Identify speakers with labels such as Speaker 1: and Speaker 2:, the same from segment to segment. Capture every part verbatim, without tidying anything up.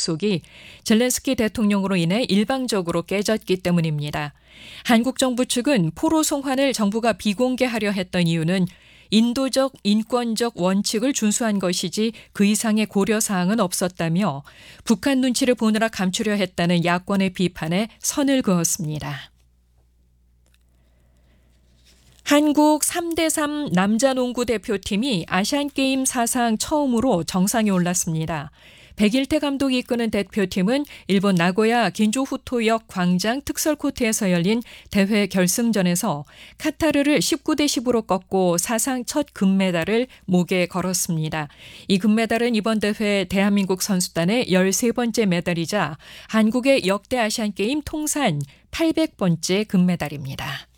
Speaker 1: 약속이 젤렌스키 대통령으로 인해 일방적으로 깨졌기 때문입니다. 한국 정부 측은 포로 송환을 정부가 비공개하려 했던 이유는 인도적, 인권적 원칙을 준수한 것이지 그 이상의 고려사항은 없었다며 북한 눈치를 보느라 감추려 했다는 야권의 비판에 선을 그었습니다. 한국 삼 대 삼 남자농구 대표팀이 아시안게임 사상 처음으로 정상에 올랐습니다. 백일태 감독이 이끄는 대표팀은 일본 나고야 긴조후토역 광장 특설코트에서 열린 대회 결승전에서 카타르를 십구 대 십으로 꺾고 사상 첫 금메달을 목에 걸었습니다. 이 금메달은 이번 대회 대한민국 선수단의 열세 번째 메달이자 한국의 역대 아시안게임 통산 팔백 번째 금메달입니다.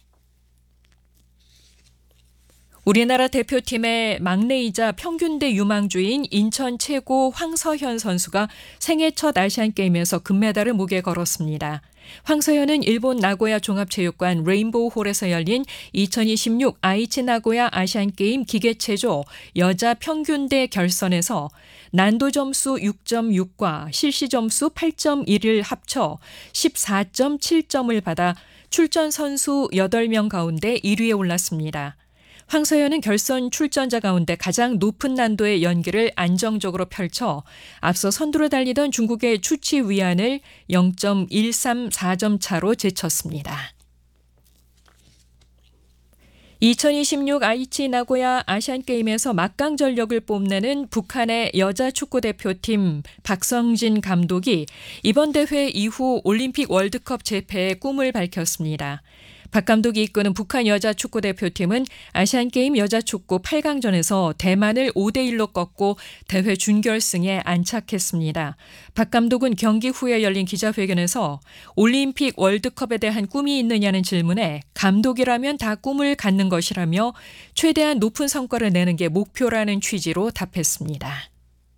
Speaker 1: 우리나라 대표팀의 막내이자 평균대 유망주인 인천 최고 황서현 선수가 생애 첫 아시안게임에서 금메달을 목에 걸었습니다. 황서현은 일본 나고야 종합체육관 레인보우홀에서 열린 이천이십육 아이치 나고야 아시안게임 기계체조 여자 평균대 결선에서 난도 점수 육 점 육과 실시 점수 팔 점 일을 합쳐 십사 점 칠 점을 받아 출전 선수 여덟 명 가운데 일 위에 올랐습니다. 황서현은 결선 출전자 가운데 가장 높은 난도의 연기를 안정적으로 펼쳐 앞서 선두로 달리던 중국의 추치 위안을 영 점 일삼사 점 차로 제쳤습니다. 이천이십육 아이치 나고야 아시안게임에서 막강 전력을 뽐내는 북한의 여자 축구대표팀 박성진 감독이 이번 대회 이후 올림픽 월드컵 재패의 꿈을 밝혔습니다. 박 감독이 이끄는 북한 여자 축구대표팀은 아시안게임 여자축구 팔 강전에서 대만을 오 대 일로 꺾고 대회 준결승에 안착했습니다. 박 감독은 경기 후에 열린 기자회견에서 올림픽 월드컵에 대한 꿈이 있느냐는 질문에 감독이라면 다 꿈을 갖는 것이라며 최대한 높은 성과를 내는 게 목표라는 취지로 답했습니다.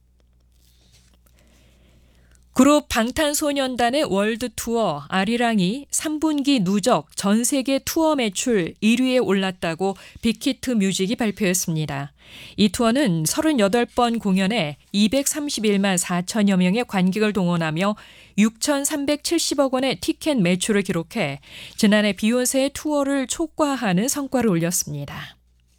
Speaker 1: 그룹 방탄소년단의 월드 투어 아리랑이 삼 분기 누적 전 세계 투어 매출 일 위에 올랐다고 빅히트 뮤직이 발표했습니다. 이 투어는 서른여덟 번 공연에 이백삼십일만 사천여 명의 관객을 동원하며 육천삼백칠십억 원의 티켓 매출을 기록해 지난해 비욘세의 투어를 초과하는 성과를 올렸습니다.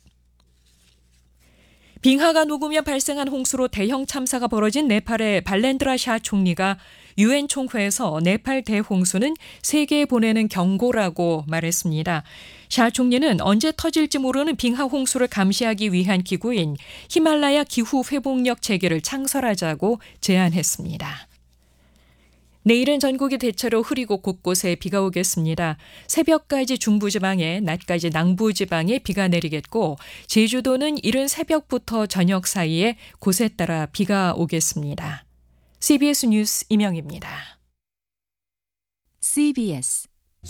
Speaker 1: 빙하가 녹으며 발생한 홍수로 대형 참사가 벌어진 네팔의 발렌드라 샤 총리가 유엔 총회에서 네팔 대홍수는 세계에 보내는 경고라고 말했습니다. 샤 총리는 언제 터질지 모르는 빙하 홍수를 감시하기 위한 기구인 히말라야 기후 회복력 체계를 창설하자고 제안했습니다. 내일은 전국이 대체로 흐리고 곳곳에 비가 오겠습니다. 새벽까지 중부지방에 낮까지 남부지방에 비가 내리겠고 제주도는 이른 새벽부터 저녁 사이에 곳에 따라 비가 오겠습니다. 씨비에스 뉴스 임영입니다.
Speaker 2: 씨비에스